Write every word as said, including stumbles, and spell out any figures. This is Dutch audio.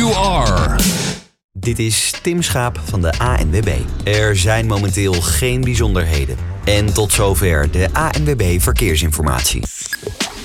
you are. Dit is Tim Schaap van de A N W B. Er zijn momenteel geen bijzonderheden. En tot zover de A N W B Verkeersinformatie.